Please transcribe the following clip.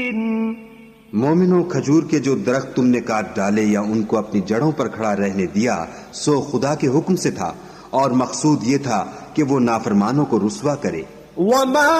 मोमिनो, खजूर के जो दरख्त तुमने काट डाले या उनको अपनी जड़ों पर खड़ा रहने दिया, सो खुदा के हुक्म से था और मकसूद ये था कि वो नाफरमानों को रुस्वा करे।